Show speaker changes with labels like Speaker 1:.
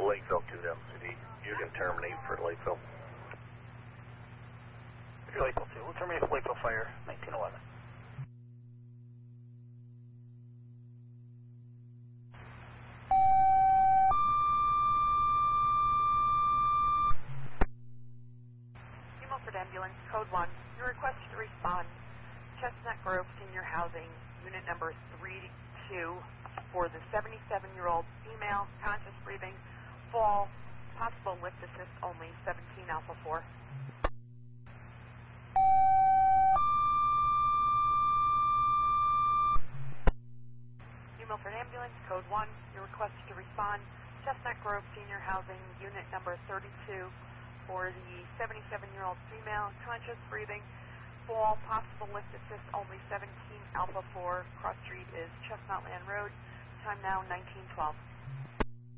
Speaker 1: Lakeville 2-City. You can terminate for Lakeville.
Speaker 2: Lakeville 2. We'll terminate for Lakeville Fire 1911.
Speaker 3: Milford Ambulance, Code 1. You're requested to respond. Chestnut Grove Senior Housing, unit number 32, for the 77-year-old female, conscious breathing, fall, possible lift assist only, 17 Alpha 4. Milford Ambulance, Code 1. You're requested to respond. Chestnut Grove Senior Housing, unit number 32, for the 77-year-old female, conscious breathing, fall, possible lift assist only, 17 Alpha 4. Cross street is Chestnut Land Road. Time now 1912.